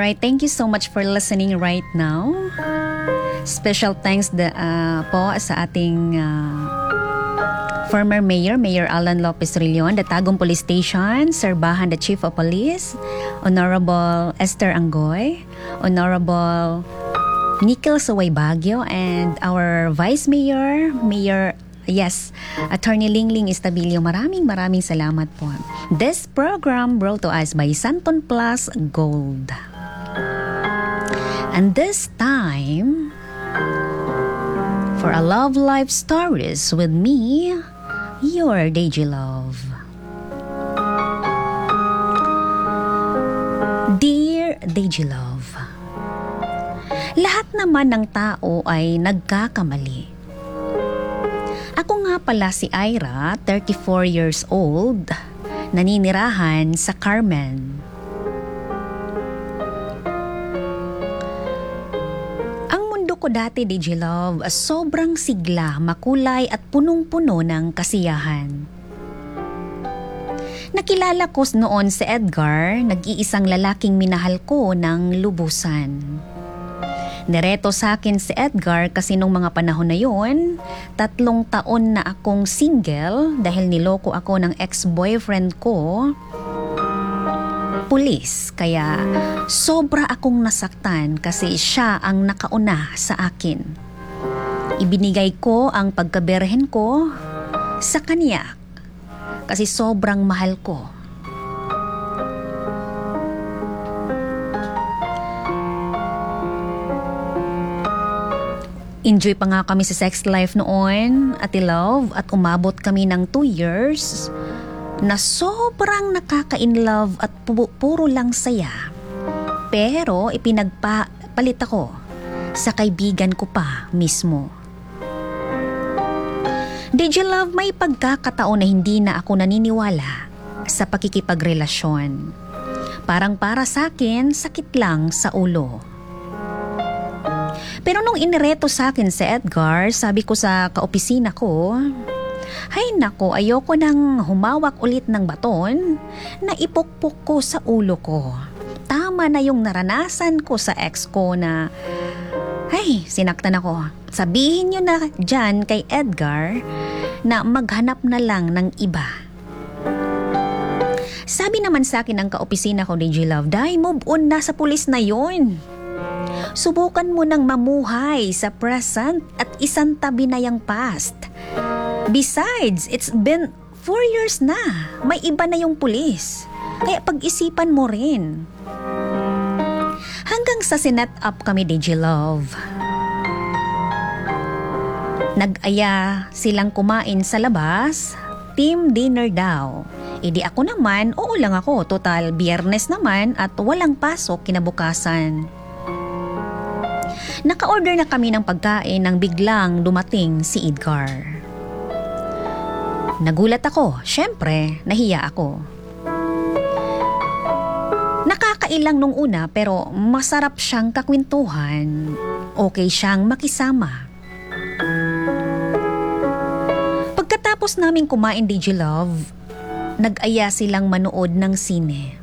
Alright, thank you so much for listening right now. Special thanks po sa ating former Mayor Alan Lopez Rillion, the Tagum Police Station, Sir Bahan, the Chief of Police, Honorable Esther Angoy, Honorable Nickel Saway Baguio, and our Vice Mayor, Attorney Lingling Estabilio. Maraming salamat po. This program brought to us by Santon Plus Gold. And this time, for a love life stories with me, your Deji Love. Dear Deji Love, lahat naman ng tao ay nagkakamali. Ako nga pala si Ira, 34 years old, naninirahan sa Carmen. Ko dati, DJ Love, sobrang sigla, makulay at punong-puno ng kasiyahan. Nakilala ko noon si Edgar, nag-iisang lalaking minahal ko ng lubusan. Nireto sa akin si Edgar kasi nung mga panahon na yon, 3 taon na akong single dahil niloko ako ng ex-boyfriend ko, pulis. Kaya sobra akong nasaktan kasi siya ang nakauna sa akin. Ibinigay ko ang pagkaberhen ko sa kanya kasi sobrang mahal ko. Enjoy pa nga kami sa sex life noon, Ate Love, at umabot kami ng 2 years na sobrang nakaka-inlove at puro lang saya. Pero ipinagpalit ako sa kaibigan ko pa mismo. DJ Love, may pagkakataon na hindi na ako naniniwala sa pakikipagrelasyon. Parang para sa akin, sakit lang sa ulo. Pero nung inireto sa akin si Edgar, sabi ko sa kaopisina ko, ay nako, ayoko nang humawak ulit ng baton na ipukpok ko sa ulo ko. Tama na yung naranasan ko sa ex ko na, sinaktan ako. Sabihin nyo na dyan kay Edgar na maghanap na lang ng iba. Sabi naman sa akin ng kaopisina ko, DJ Love, move on na sa pulis na yun. Subukan mo nang mamuhay sa present at isang tabi na yung past. Besides, it's been 4 years na. May iba na yung pulis. Kaya pag-isipan mo rin. Hanggang sa sinet up kami, DJ Love. Nag-aya silang kumain sa labas. Team dinner daw. Di ako naman, oo lang ako. Total, Biyernes naman at walang pasok kinabukasan. Naka-order na kami ng pagkain nang biglang dumating si Edgar. Nagulat ako. Syempre, nahiya ako. Nakakailang nung una pero masarap siyang kakwentuhan. Okay siyang makisama. Pagkatapos naming kumain, DJ Love, nag-aya silang manood ng sine.